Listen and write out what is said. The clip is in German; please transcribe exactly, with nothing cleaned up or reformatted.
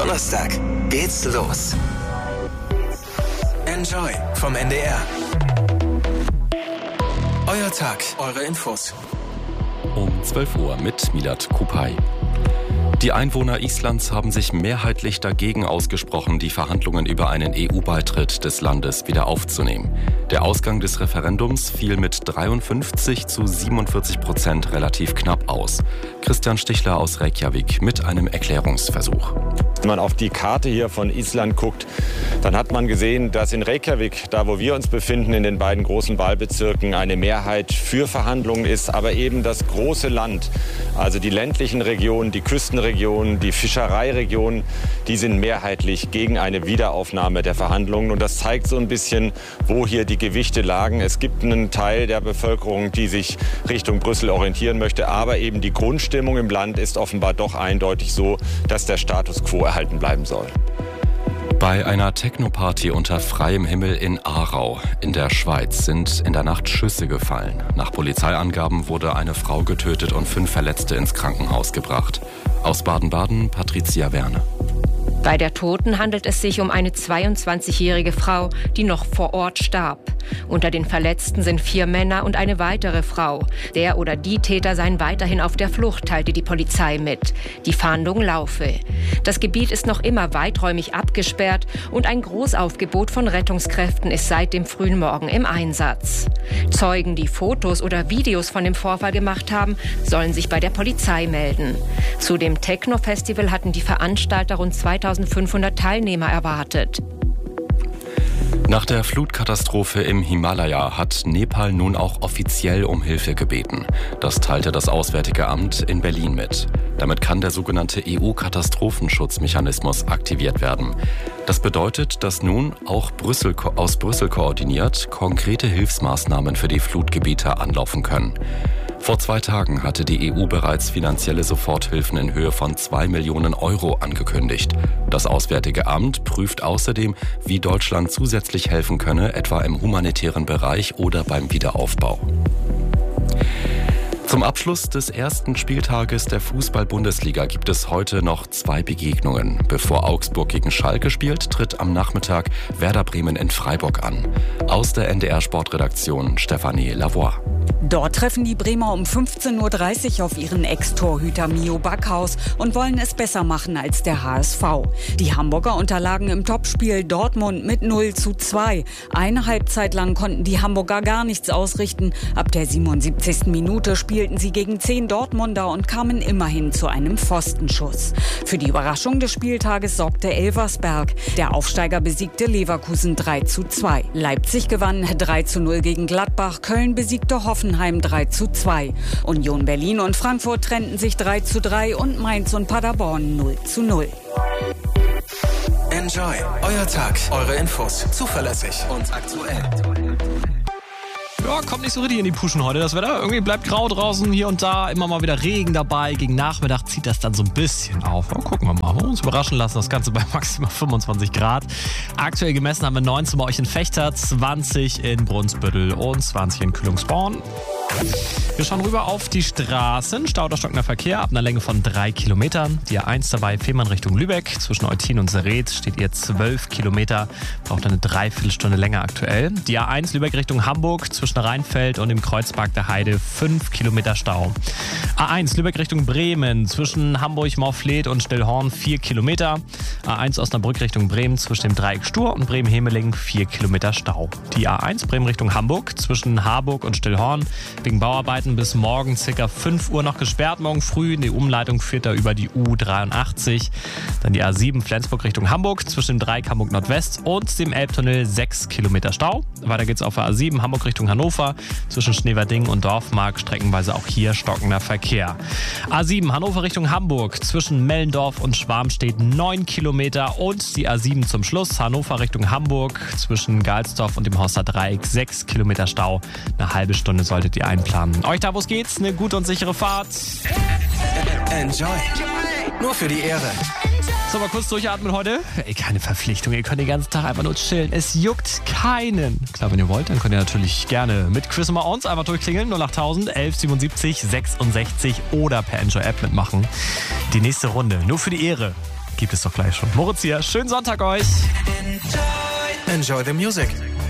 Donnerstag geht's los. Enjoy vom N D R. Euer Tag, eure Infos. Um zwölf Uhr mit Milad Kupay. Die Einwohner Islands haben sich mehrheitlich dagegen ausgesprochen, die Verhandlungen über einen E U-Beitritt des Landes wieder aufzunehmen. Der Ausgang des Referendums fiel mit dreiundfünfzig zu siebenundvierzig Prozent relativ knapp aus. Christian Stichler aus Reykjavik mit einem Erklärungsversuch. Wenn man auf die Karte hier von Island guckt, dann hat man gesehen, dass in Reykjavik, da wo wir uns befinden, in den beiden großen Wahlbezirken, eine Mehrheit für Verhandlungen ist, aber eben das große Land, also die ländlichen Regionen, die Küstenregionen, die Fischereiregionen, die sind mehrheitlich gegen eine Wiederaufnahme der Verhandlungen. Und das zeigt so ein bisschen, wo hier die Gewichte lagen. Es gibt einen Teil der Bevölkerung, die sich Richtung Brüssel orientieren möchte, aber eben die Grundstimmung im Land ist offenbar doch eindeutig so, dass der Status quo erhalten bleiben soll. Bei einer Techno-Party unter freiem Himmel in Aarau in der Schweiz sind in der Nacht Schüsse gefallen. Nach Polizeiangaben wurde eine Frau getötet und fünf Verletzte ins Krankenhaus gebracht. Aus Baden-Baden Patricia Werner. Bei der Toten handelt es sich um eine zweiundzwanzigjährige Frau, die noch vor Ort starb. Unter den Verletzten sind vier Männer und eine weitere Frau. Der oder die Täter seien weiterhin auf der Flucht, teilte die Polizei mit. Die Fahndung laufe. Das Gebiet ist noch immer weiträumig abgesperrt und ein Großaufgebot von Rettungskräften ist seit dem frühen Morgen im Einsatz. Zeugen, die Fotos oder Videos von dem Vorfall gemacht haben, sollen sich bei der Polizei melden. Zu dem Techno-Festival hatten die Veranstalter rund zweitausendfünfhundert Teilnehmer erwartet. Nach der Flutkatastrophe im Himalaya hat Nepal nun auch offiziell um Hilfe gebeten. Das teilte das Auswärtige Amt in Berlin mit. Damit kann der sogenannte E U-Katastrophenschutzmechanismus aktiviert werden. Das bedeutet, dass nun auch Brüssel, aus Brüssel koordiniert konkrete Hilfsmaßnahmen für die Flutgebiete anlaufen können. Vor zwei Tagen hatte die E U bereits finanzielle Soforthilfen in Höhe von zwei Millionen Euro angekündigt. Das Auswärtige Amt prüft außerdem, wie Deutschland zusätzlich helfen könne, etwa im humanitären Bereich oder beim Wiederaufbau. Zum Abschluss des ersten Spieltages der Fußball-Bundesliga gibt es heute noch zwei Begegnungen. Bevor Augsburg gegen Schalke spielt, tritt am Nachmittag Werder Bremen in Freiburg an. Aus der N D R-Sportredaktion Stefanie Lavoie. Dort treffen die Bremer um fünfzehn Uhr dreißig auf ihren Ex-Torhüter Mio Backhaus und wollen es besser machen als der H S V. Die Hamburger unterlagen im Topspiel Dortmund mit null zu zwei. Eine Halbzeit lang konnten die Hamburger gar nichts ausrichten. Ab der siebenundsiebzigsten Minute spielten sie gegen zehn Dortmunder und kamen immerhin zu einem Pfostenschuss. Für die Überraschung des Spieltages sorgte Elversberg. Der Aufsteiger besiegte Leverkusen drei zu zwei. Leipzig gewann drei zu null gegen Gladbach. Köln besiegte Hoffenheim drei zu zwei. Union Berlin und Frankfurt trennten sich drei zu drei und Mainz und Paderborn null zu null. Enjoy, euer Tag, eure Infos, zuverlässig und aktuell. Ja, kommt nicht so richtig in die Puschen heute, das Wetter. Irgendwie bleibt grau draußen, hier und da immer mal wieder Regen dabei. Gegen Nachmittag zieht das dann so ein bisschen auf. Aber gucken wir mal, wollen wir uns überraschen lassen. Das Ganze bei maximal fünfundzwanzig Grad. Aktuell gemessen haben wir neunzehn bei euch in Fechter, zwanzig in Brunsbüttel und zwanzig in Kühlungsborn. Wir schauen rüber auf die Straßen. Stau oder stockender Verkehr ab einer Länge von drei Kilometern. Die A eins dabei Fehmarn Richtung Lübeck. Zwischen Eutin und Serret steht ihr zwölf Kilometer. Braucht eine Dreiviertelstunde länger aktuell. Die A eins Lübeck Richtung Hamburg. Zwischen Rheinfeld und dem Kreuzpark der Heide fünf Kilometer Stau. A eins Lübeck Richtung Bremen. Zwischen Hamburg, Morfleet und Stillhorn vier Kilometer. A eins Osnabrück Richtung Bremen. Zwischen dem Dreieck Stur und Bremen-Hemeling vier Kilometer Stau. Die A eins Bremen Richtung Hamburg. Zwischen Harburg und Stillhorn. Wegen Bauarbeiten bis morgen ca. fünf Uhr noch gesperrt. Morgen früh die Umleitung führt da über die U dreiundachtzig. Dann die A sieben Flensburg Richtung Hamburg. Zwischen dem Dreieck Hamburg Nordwest und dem Elbtunnel sechs Kilometer Stau. Weiter geht's auf der A sieben Hamburg Richtung Hannover. Zwischen Schneverding und Dorfmark streckenweise auch hier stockender Verkehr. A sieben Hannover Richtung Hamburg. Zwischen Mellendorf und Schwarmstedt neun Kilometer. Und die A sieben zum Schluss Hannover Richtung Hamburg. Zwischen Galsdorf und dem Horster Dreieck sechs Kilometer Stau. Eine halbe Stunde solltet ihr einplanen. Euch da, wo es geht, eine gute und sichere Fahrt. Enjoy. Nur für die Ehre. So, mal kurz durchatmen heute. Ey, keine Verpflichtung, ihr könnt den ganzen Tag einfach nur chillen. Es juckt keinen. Klar, wenn ihr wollt, dann könnt ihr natürlich gerne mit Quiz Nummer eins einfach durchklingeln. null achttausend, elf siebenundsiebzig, sechsundsechzig oder per Enjoy App mitmachen. Die nächste Runde, nur für die Ehre. gibt es doch gleich schon. Moritz hier, schönen Sonntag euch. Enjoy the music.